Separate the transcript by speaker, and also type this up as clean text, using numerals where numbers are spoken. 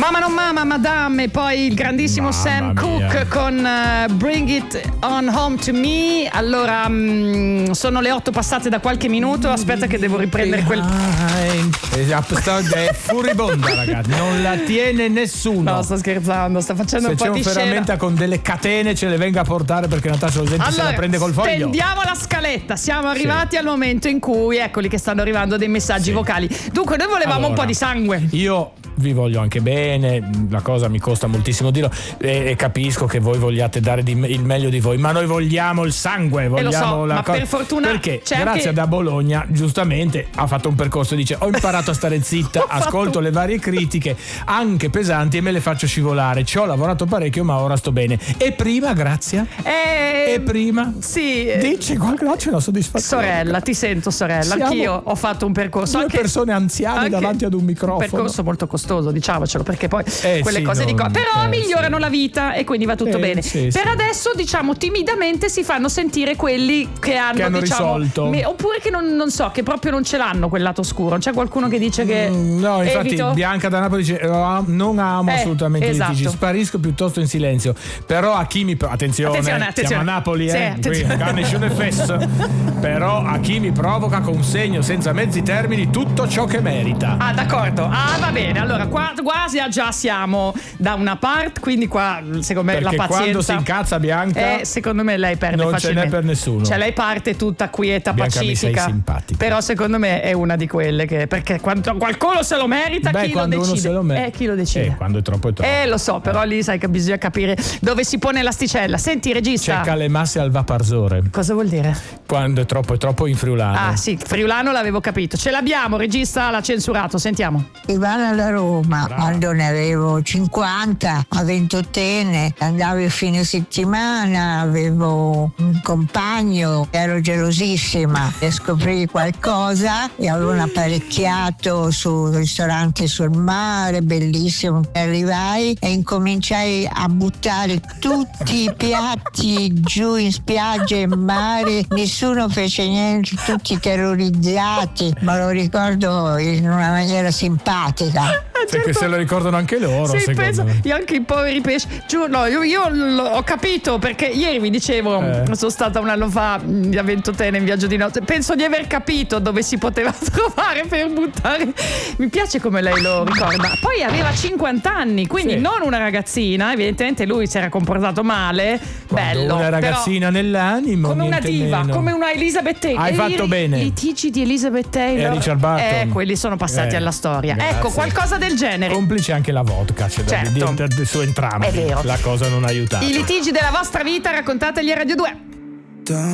Speaker 1: Mamma non mama, Madame, e poi il grandissimo Sam Cooke con Bring It On Home To Me. Allora, sono le 8 passate da qualche minuto, aspetta che devo riprendere quel...
Speaker 2: È furibonda, ragazzi, non la tiene nessuno.
Speaker 1: No, sto scherzando, sta facendo un po' di scena.
Speaker 2: Se c'è un ferramenta con delle catene ce le venga a portare, perché Natascia Olsenti se la prende col foglio.
Speaker 1: Stendiamo la scaletta, siamo arrivati al momento in cui, eccoli che stanno arrivando dei messaggi vocali. Dunque noi volevamo un po' di sangue.
Speaker 2: Io vi voglio anche bene, la cosa mi costa moltissimo dirlo, e capisco che voi vogliate dare il meglio di voi, ma noi vogliamo il sangue, vogliamo la
Speaker 1: ma
Speaker 2: cosa.
Speaker 1: per fortuna
Speaker 2: perché grazie da Bologna giustamente ha fatto un percorso, dice ho imparato a stare zitta, ascolto le varie critiche anche pesanti e me le faccio scivolare, ci ho lavorato parecchio ma ora sto bene. E prima Grazia? E prima?
Speaker 1: Sì.
Speaker 2: Dici qualcosa, c'è una soddisfazione.
Speaker 1: Sorella, ti sento sorella, anch'io ho fatto un percorso.
Speaker 2: Due persone anziane davanti ad un microfono.
Speaker 1: Un percorso molto costoso, diciamocelo, perché poi quelle cose di però migliorano la vita e quindi va tutto bene. Per adesso diciamo timidamente si fanno sentire quelli che hanno diciamo
Speaker 2: risolto.
Speaker 1: Oppure che non so, che proprio non ce l'hanno quel lato oscuro. C'è qualcuno che dice che
Speaker 2: no, infatti
Speaker 1: evito?
Speaker 2: Bianca da Napoli dice non amo assolutamente i litigi, sparisco piuttosto in silenzio. Però a chi mi attenzione. Siamo a Napoli, nessun fesso. Però a chi mi provoca consegno senza mezzi termini tutto ciò che merita.
Speaker 1: Ah, d'accordo. Ah, va bene. Allora qua quasi già siamo da una parte, quindi qua secondo me
Speaker 2: perché
Speaker 1: la pazienza
Speaker 2: quando si incazza Bianca
Speaker 1: secondo me lei perde
Speaker 2: non
Speaker 1: facilmente.
Speaker 2: Ce n'è per nessuno.
Speaker 1: Cioè lei parte tutta quieta,
Speaker 2: Bianca,
Speaker 1: pacifica.
Speaker 2: mi sei simpatica.
Speaker 1: Però secondo me è una di quelle che, perché quando qualcuno se lo merita, chi lo decide?
Speaker 2: Uno se lo merita.
Speaker 1: Chi lo decide?
Speaker 2: Quando è troppo è troppo.
Speaker 1: Lo so, però lì sai che bisogna capire dove si pone l'asticella. Senti, regista.
Speaker 2: C'è calemasse al vaparzore.
Speaker 1: Cosa vuol dire?
Speaker 2: Quando è troppo in friulano.
Speaker 1: Ah sì, friulano l'avevo capito. Ce l'abbiamo, regista l'ha censurato, sentiamo.
Speaker 3: Ivana da Roma, quando ne avevo 50, a 28enne, andavo il fine settimana, avevo un compagno, ero gelosissima e scoprì qualcosa e avevo un apparecchiato sul ristorante sul mare, bellissimo. Arrivai e incominciai a buttare tutti i piatti giù in spiaggia e in mare, nessuno fece niente, tutti terrorizzati, ma lo ricordo in una maniera simpatica.
Speaker 2: Perché se lo ricordano anche loro,
Speaker 1: sì, penso, io anche i poveri pesci. No, io ho capito, perché ieri vi dicevo, sono stata un anno fa a Ventotene in viaggio di notte, penso di aver capito dove si poteva trovare per buttare. Mi piace come lei lo ricorda. Poi aveva 50 anni, quindi non una ragazzina, evidentemente lui si era comportato male. Bello.
Speaker 2: Una ragazzina nell'animo,
Speaker 1: come una diva, come una Elizabeth Taylor.
Speaker 2: Hai fatto bene.
Speaker 1: I litigi di Elizabeth Taylor
Speaker 2: e Richard Burton.
Speaker 1: Quelli sono passati alla storia.
Speaker 2: Grazie.
Speaker 1: Ecco, qualcosa del genere.
Speaker 2: Complice anche la vodka, su entrambi.
Speaker 1: È vero.
Speaker 2: La cosa non ha aiutato.
Speaker 1: I litigi della vostra vita raccontateli a Radio 2.